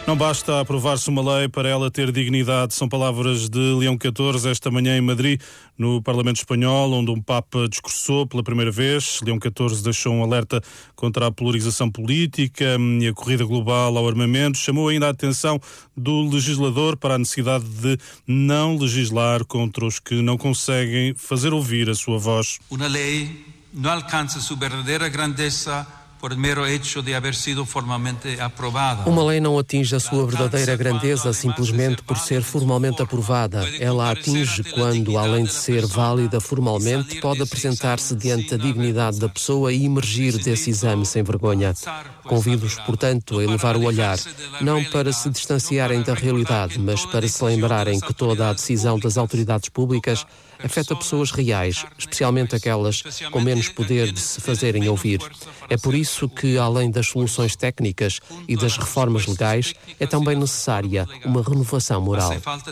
Não basta aprovar-se uma lei para ela ter dignidade. São palavras de Leão XIV esta manhã em Madrid, no Parlamento Espanhol, onde um Papa discursou pela primeira vez. Leão XIV deixou um alerta contra a polarização política e a corrida global ao armamento. Chamou ainda a atenção do legislador para a necessidade de não legislar contra os que não conseguem fazer ouvir a sua voz. Uma lei não alcança sua verdadeira grandeza por mero hecho de haver sido formalmente aprovada. Uma lei não atinge a sua verdadeira grandeza simplesmente por ser formalmente aprovada. Ela atinge quando, além de ser válida formalmente, pode apresentar-se diante da dignidade da pessoa e emergir desse exame sem vergonha. Convido-os, portanto, a elevar o olhar, não para se distanciarem da realidade, mas para se lembrarem que toda a decisão das autoridades públicas afeta pessoas reais, especialmente aquelas com menos poder de se fazerem ouvir. É por isso que, além das soluções técnicas e das reformas legais, é também necessária uma renovação moral.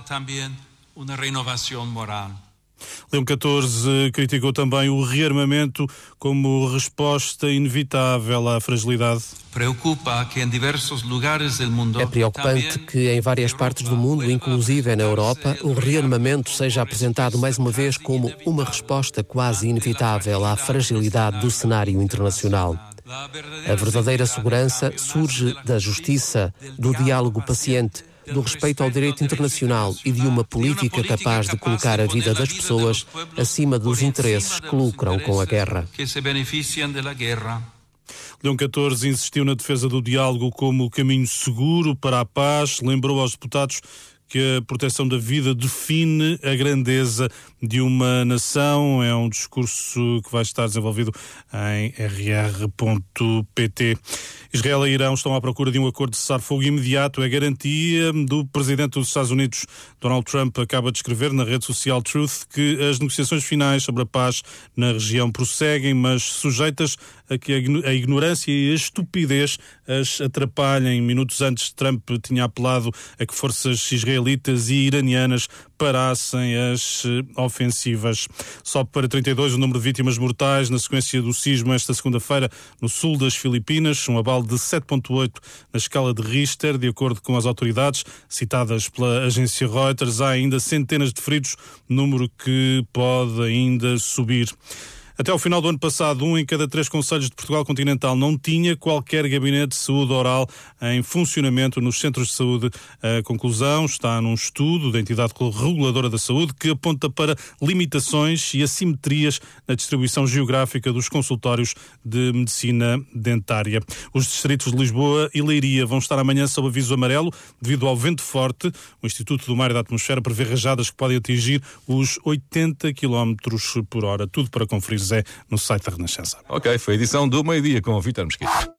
Leão XIV criticou também o rearmamento como resposta inevitável à fragilidade. É preocupante que em várias partes do mundo, inclusive na Europa, o rearmamento seja apresentado mais uma vez como uma resposta quase inevitável à fragilidade do cenário internacional. A verdadeira segurança surge da justiça, do diálogo paciente, do respeito ao direito internacional e de uma política capaz de colocar a vida das pessoas acima dos interesses que lucram com a guerra. Leão XIV insistiu na defesa do diálogo como o caminho seguro para a paz, lembrou aos deputados que a proteção da vida define a grandeza de uma nação. É um discurso que vai estar desenvolvido em rr.pt. Israel e Irão estão à procura de um acordo de cessar-fogo imediato. É garantia do presidente dos Estados Unidos, Donald Trump, acaba de escrever na rede social Truth que as negociações finais sobre a paz na região prosseguem, mas sujeitas a que a ignorância e a estupidez as atrapalhem. Minutos antes, Trump tinha apelado a que forças israelitas e iranianas parassem as ofensivas. Sobe para 32 o número de vítimas mortais na sequência do sismo esta segunda-feira no sul das Filipinas, um abalo de 7.8 na escala de Richter, de acordo com as autoridades citadas pela agência Reuters. Há ainda centenas de feridos, número que pode ainda subir. Até ao final do ano passado, 1 em cada 3 concelhos de Portugal continental não tinha qualquer gabinete de saúde oral em funcionamento nos centros de saúde. A conclusão está num estudo da entidade reguladora da saúde que aponta para limitações e assimetrias na distribuição geográfica dos consultórios de medicina dentária. Os distritos de Lisboa e Leiria vão estar amanhã sob aviso amarelo devido ao vento forte. O Instituto do Mar e da Atmosfera prevê rajadas que podem atingir os 80 km por hora. Tudo para conferir no site da Renascença. Ok, foi a edição do Meio-Dia com o Vítor Mesquita.